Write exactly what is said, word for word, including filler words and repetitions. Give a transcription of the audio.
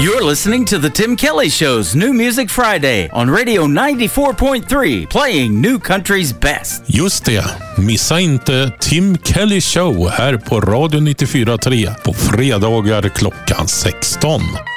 You're listening to the Tim Kelly Show's New Music Friday on Radio ninety-four point three, playing new country's best. Just det, missa inte Tim Kelly Show här på Radio nittiofyra komma tre på fredagar klockan sexton.